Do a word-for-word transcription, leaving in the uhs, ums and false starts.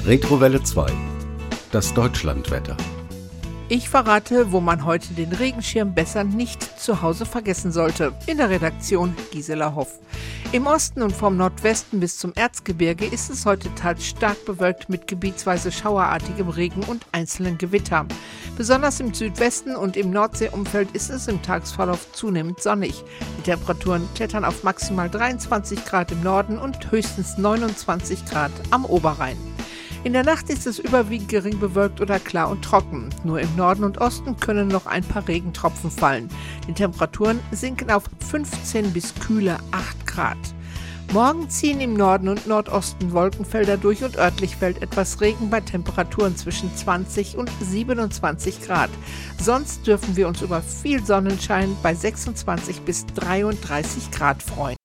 Retrowelle zwei. Das Deutschlandwetter. Ich verrate, wo man heute den Regenschirm besser nicht zu Hause vergessen sollte. In der Redaktion Gisela Hoff. Im Osten und vom Nordwesten bis zum Erzgebirge ist es heute teils stark bewölkt mit gebietsweise schauerartigem Regen und einzelnen Gewittern. Besonders im Südwesten und im Nordseeumfeld ist es im Tagesverlauf zunehmend sonnig. Die Temperaturen klettern auf maximal dreiundzwanzig Grad im Norden und höchstens neunundzwanzig Grad am Oberrhein. In der Nacht ist es überwiegend gering bewölkt oder klar und trocken. Nur im Norden und Osten können noch ein paar Regentropfen fallen. Die Temperaturen sinken auf fünfzehn bis kühle acht Grad. Morgen ziehen im Norden und Nordosten Wolkenfelder durch und örtlich fällt etwas Regen bei Temperaturen zwischen zwanzig und siebenundzwanzig Grad. Sonst dürfen wir uns über viel Sonnenschein bei sechsundzwanzig bis dreiunddreißig Grad freuen.